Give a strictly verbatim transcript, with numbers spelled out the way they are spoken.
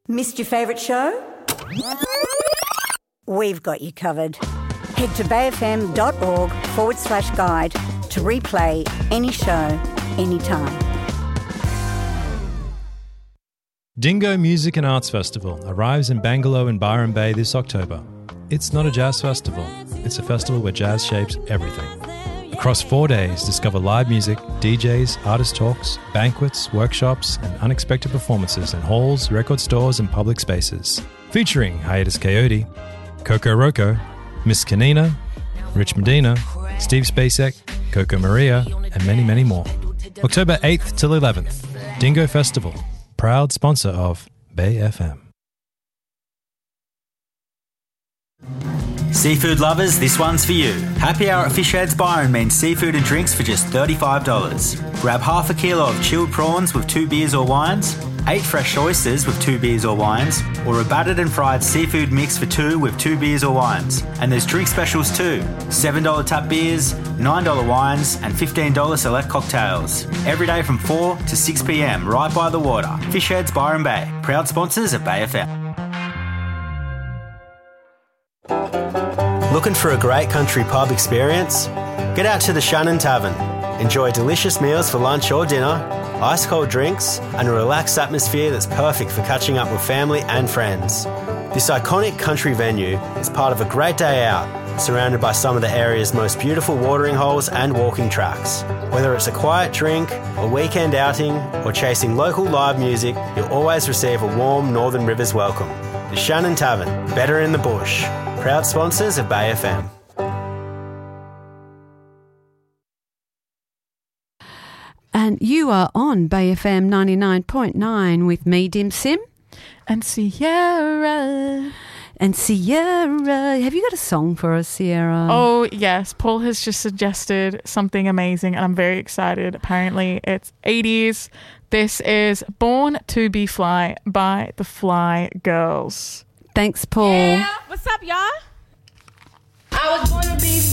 Missed your favourite show? We've got you covered. Head to bayfm.org forward slash guide to replay any show, anytime. Dingo Music and Arts Festival arrives in Bangalore and Byron Bay this October. It's not a jazz festival, it's a festival where jazz shapes everything. Across four days, discover live music, D Js, artist talks, banquets, workshops, and unexpected performances in halls, record stores, and public spaces. Featuring Hiatus Coyote, Coco Roco, Miss Kanina, Rich Medina, Steve Spacek, Coco Maria, and many, many more. October eighth till eleventh, Dingo Festival, proud sponsor of Bay F M. Seafood lovers, this one's for you. Happy Hour at Fish Heads Byron means seafood and drinks for just thirty-five dollars. Grab half a kilo of chilled prawns with two beers or wines, eight fresh oysters with two beers or wines, or a battered and fried seafood mix for two with two beers or wines. And there's drink specials too. seven dollars tap beers, nine dollars wines, and fifteen dollars select cocktails. Every day from four to six p m right by the water. Fish Heads Byron Bay, proud sponsors of Bay F M. Looking for a great country pub experience? Get out to the Shannon Tavern. Enjoy delicious meals for lunch or dinner, ice-cold drinks, and a relaxed atmosphere that's perfect for catching up with family and friends. This iconic country venue is part of a great day out, surrounded by some of the area's most beautiful watering holes and walking tracks. Whether it's a quiet drink, a weekend outing, or chasing local live music, you'll always receive a warm Northern Rivers welcome. The Shannon Tavern, better in the bush. Proud sponsors of Bay F M. And you are on Bay F M ninety-nine point nine with me, Dim Sim. And Sierra. And Sierra. Have you got a song for us, Sierra? Oh, yes. Paul has just suggested something amazing, and I'm very excited. Apparently, it's eighties. This is Born to Be Fly by the Fly Girls. Thanks, Paul. Yeah. What's up, y'all? I was born to be